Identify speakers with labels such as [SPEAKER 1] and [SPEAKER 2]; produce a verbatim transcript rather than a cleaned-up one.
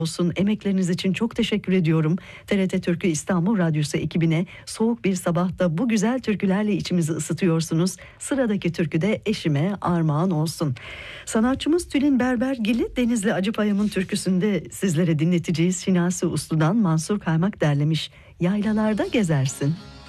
[SPEAKER 1] olsun. Emekleriniz için çok teşekkür ediyorum. T R T Türkü İstanbul Radyosu ekibine soğuk bir sabahta bu güzel türkülerle içimizi ısıtıyorsunuz. Sıradaki türkü de eşime armağan olsun. Sanatçımız Tülin Berbergil'i Denizli Acıpayam'ın türküsünde sizlere dinleteceğiz. Şinasi Uslu'dan Mansur Kaymak derlemiş. Yaylalarda gezersin.